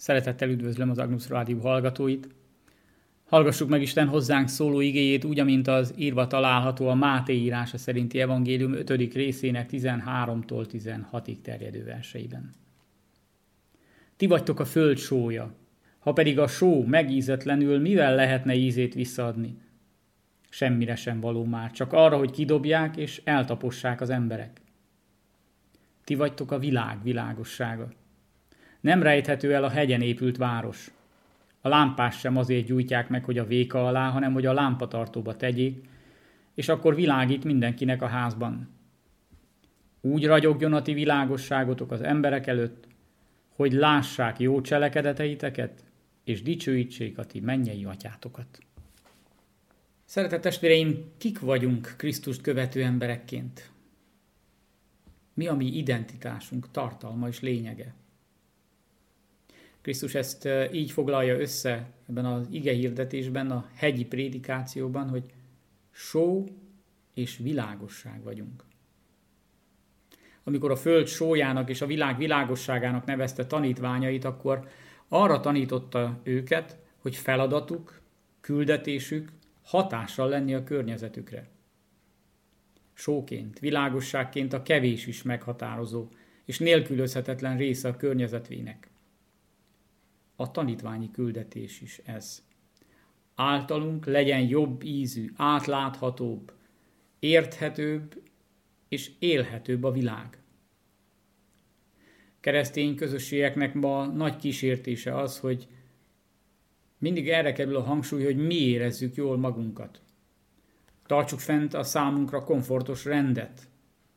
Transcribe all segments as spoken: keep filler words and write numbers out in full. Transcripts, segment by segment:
Szeretettel üdvözlöm az Agnus Rádió hallgatóit. Hallgassuk meg Isten hozzánk szóló igéjét úgy, amint az írva található a Máté írása szerinti evangélium ötödik részének tizenháromtól tizenhatig terjedő verseiben. Ti vagytok a föld sója, ha pedig a só megízetlenül, mivel lehetne ízét visszaadni? Semmire sem való már, csak arra, hogy kidobják és eltapossák az emberek. Ti vagytok a világ világossága. Nem rejthető el a hegyen épült város. A lámpás sem azért gyújtják meg, hogy a véka alá, hanem hogy a lámpatartóba tegyék, és akkor világít mindenkinek a házban. Úgy ragyogjon a ti világosságotok az emberek előtt, hogy lássák jó cselekedeteiteket, és dicsőítsék a ti mennyei atyátokat. Szeretett testvéreim, kik vagyunk Krisztust követő emberekként? Mi a mi identitásunk, tartalma és lényege? Krisztus ezt így foglalja össze ebben az igehirdetésben, a hegyi prédikációban, hogy só és világosság vagyunk. Amikor a föld sójának és a világ világosságának nevezte tanítványait, akkor arra tanította őket, hogy feladatuk, küldetésük hatással lenni a környezetükre. Sóként, világosságként a kevés is meghatározó és nélkülözhetetlen része a környezetvének. A tanítványi küldetés is ez. Általunk legyen jobb ízű, átláthatóbb, érthetőbb és élhetőbb a világ. Keresztény közösségeknek ma nagy kísértése az, hogy mindig erre kerül a hangsúly, hogy mi érezzük jól magunkat. Tartsuk fent a számunkra komfortos rendet.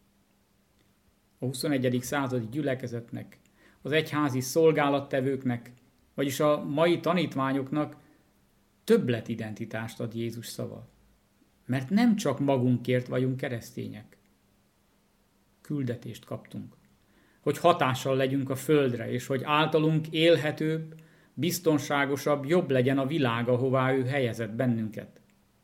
A huszonegyedik századi gyülekezetnek, az egyházi szolgálattevőknek, vagyis a mai tanítványoknak többletidentitást ad Jézus szava. Mert nem csak magunkért vagyunk keresztények. Küldetést kaptunk, hogy hatással legyünk a földre, és hogy általunk élhetőbb, biztonságosabb, jobb legyen a világ, ahová ő helyezett bennünket.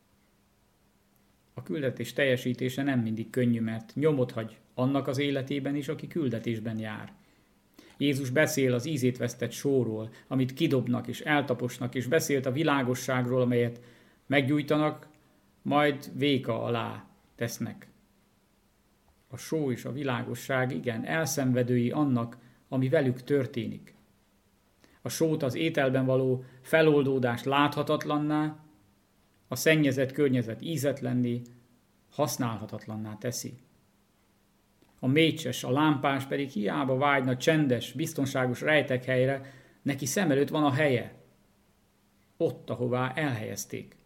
A küldetés teljesítése nem mindig könnyű, mert nyomot hagy annak az életében is, aki küldetésben jár. Jézus beszél az ízét vesztett sóról, amit kidobnak és eltaposnak, és beszélt a világosságról, amelyet meggyújtanak, majd véka alá tesznek. A só és a világosság igen elszenvedői annak, ami velük történik. A sót az ételben való feloldódás láthatatlanná, a szennyezett környezet ízetlenné, használhatatlanná teszi. A mécses, a lámpás pedig hiába vágyna csendes, biztonságos rejtekhelyre, neki szem előtt van a helye. Ott, ahová elhelyezték.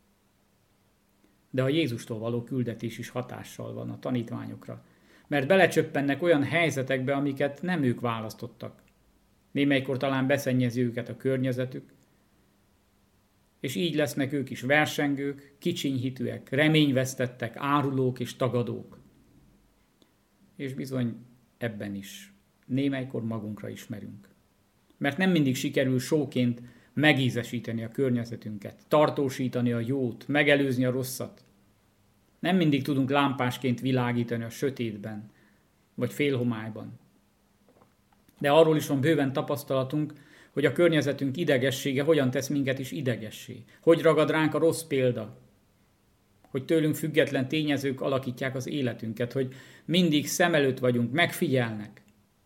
De a Jézustól való küldetés is hatással van a tanítványokra, mert belecsöppennek olyan helyzetekbe, amiket nem ők választottak. Némelykor talán beszennyezi őket a környezetük, és így lesznek ők is versengők, kicsinyhitűek, reményvesztettek, árulók és tagadók. És bizony ebben is némelykor magunkra ismerünk. Mert nem mindig sikerül sóként megízesíteni a környezetünket, tartósítani a jót, megelőzni a rosszat. Nem mindig tudunk lámpásként világítani a sötétben, vagy félhomályban. De arról is van bőven tapasztalatunk, hogy a környezetünk idegessége hogyan tesz minket is idegessé. Hogy ragad ránk a rossz példa. Hogy tőlünk független tényezők alakítják az életünket, hogy mindig szem előtt vagyunk, megfigyelnek.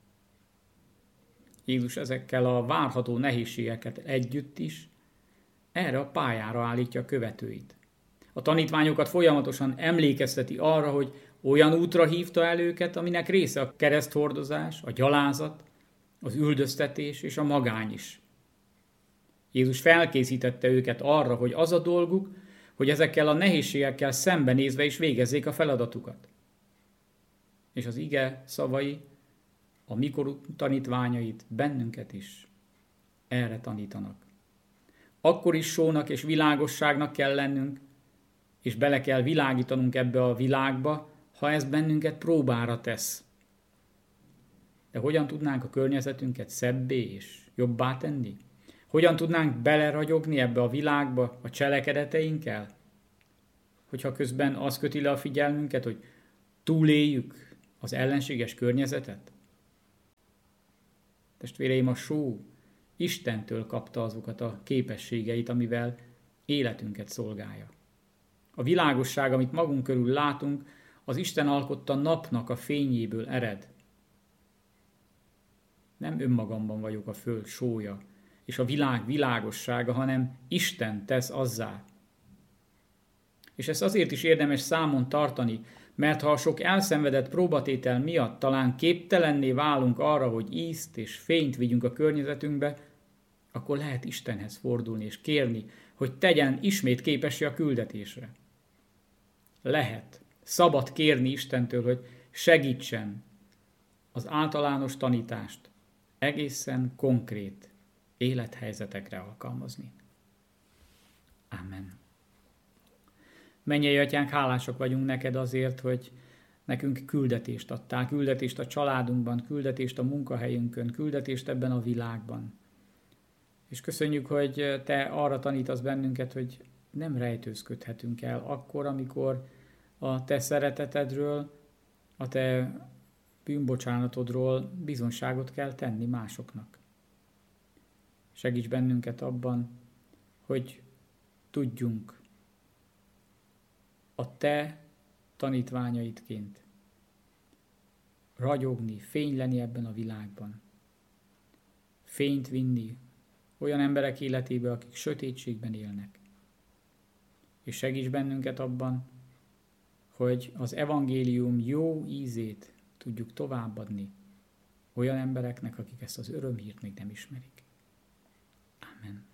Jézus ezekkel a várható nehézségeket együtt is erre a pályára állítja a követőit. A tanítványokat folyamatosan emlékezteti arra, hogy olyan útra hívta el őket, aminek része a kereszthordozás, a gyalázat, az üldöztetés és a magány is. Jézus felkészítette őket arra, hogy az a dolguk, hogy ezekkel a nehézségekkel szembenézve is végezzék a feladatukat. És az ige szavai a mikor tanítványait, bennünket is erre tanítanak. Akkor is sónak és világosságnak kell lennünk, és bele kell világítanunk ebbe a világba, ha ez bennünket próbára tesz. De hogyan tudnánk a környezetünket szebbé és jobbá tenni? Hogyan tudnánk beleragyogni ebbe a világba a cselekedeteinkkel? Hogyha közben az köti le a figyelmünket, hogy túléljük az ellenséges környezetet? Testvéreim, a só Istentől kapta azokat a képességeit, amivel életünket szolgálja. A világosság, amit magunk körül látunk, az Isten alkotta napnak a fényéből ered. Nem önmagamban vagyok a föld sója, és a világ világossága, hanem Isten tesz azzá. És ezt azért is érdemes számon tartani, mert ha a sok elszenvedett próbatétel miatt talán képtelenné válunk arra, hogy ízt és fényt vigyünk a környezetünkbe, akkor lehet Istenhez fordulni és kérni, hogy tegyen ismét képessé a küldetésre. Lehet, szabad kérni Istentől, hogy segítsen az általános tanítást egészen konkrét élethelyzetekre alkalmazni. Amen. Mennyei Atyánk, hálásak vagyunk neked azért, hogy nekünk küldetést adtál, küldetést a családunkban, küldetést a munkahelyünkön, küldetést ebben a világban. És köszönjük, hogy te arra tanítasz bennünket, hogy nem rejtőzködhetünk el akkor, amikor a te szeretetedről, a te bűnbocsánatodról bizonságot kell tenni másoknak. Segíts bennünket abban, hogy tudjunk a te tanítványaidként ragyogni, fényleni ebben a világban. Fényt vinni olyan emberek életébe, akik sötétségben élnek. És segíts bennünket abban, hogy az evangélium jó ízét tudjuk továbbadni olyan embereknek, akik ezt az örömhírt még nem ismerik. Amen.